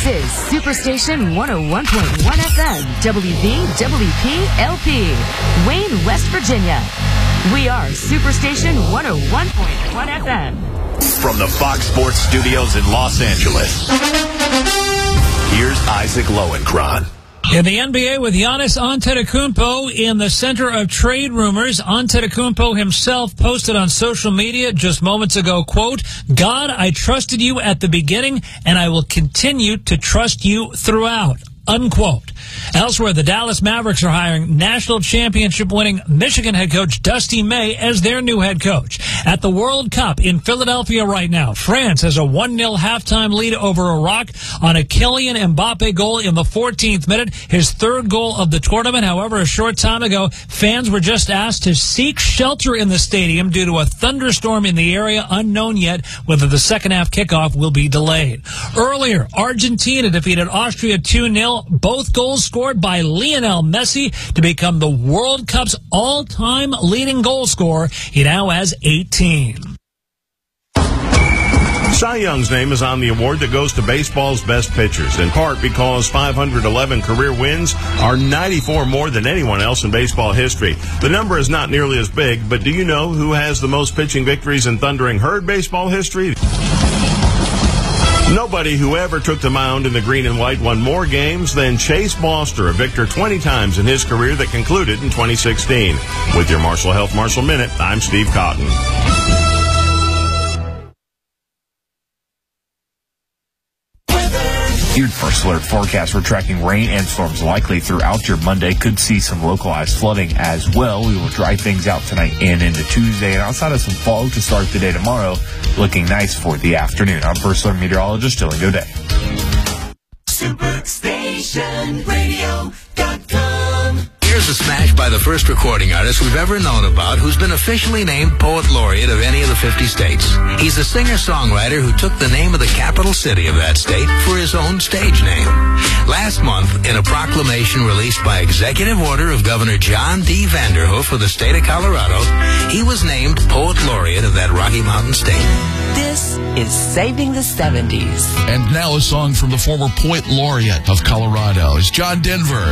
This is Superstation 101.1 FM, WVWP LP, Wayne, West Virginia. We are Superstation 101.1 FM. From the Fox Sports Studios in Los Angeles, here's Isaac Lowenkron. In the NBA with Giannis Antetokounmpo in the center of trade rumors, Antetokounmpo himself posted on social media just moments ago, quote, "God, I trusted you at the beginning, and I will continue to trust you throughout," unquote. Elsewhere, the Dallas Mavericks are hiring national championship-winning Michigan head coach Dusty May as their new head coach. At the World Cup in Philadelphia right now, France has a 1-0 halftime lead over Iraq on a Kylian Mbappe goal in the 14th minute, his third goal of the tournament. However, a short time ago, fans were just asked to seek shelter in the stadium due to a thunderstorm in the area, unknown yet whether the second-half kickoff will be delayed. Earlier, Argentina defeated Austria 2-0, both goals scored by Lionel Messi to become the World Cup's all-time leading goal scorer. He now has 18. Cy Young's name is on the award that goes to baseball's best pitchers, in part because 511 career wins are 94 more than anyone else in baseball history. The number is not nearly as big, but do you know who has the most pitching victories in Thundering Herd baseball history? Nobody who ever took the mound in the green and white won more games than Chase Foster, a victor 20 times in his career that concluded in 2016. With your Marshall Health Marshall Minute, I'm Steve Cotton. Your First Alert forecast, we're tracking rain and storms likely throughout your Monday. Could see some localized flooding as well. We will dry things out tonight and into Tuesday. And outside of some fog to start the day tomorrow, looking nice for the afternoon. I'm First Alert meteorologist Dylan Godet. SuperStationRadio.com. Here's a smash by the first recording artist we've ever known about who's been officially named Poet Laureate of any of the 50 states. He's a singer-songwriter who took the name of the capital city of that state for his own stage name. Last month, in a proclamation released by executive order of Governor John D. Vanderhoof of the state of Colorado, he was named Poet Laureate of that Rocky Mountain state. This is Saving the 70s. And now a song from the former Poet Laureate of Colorado is John Denver.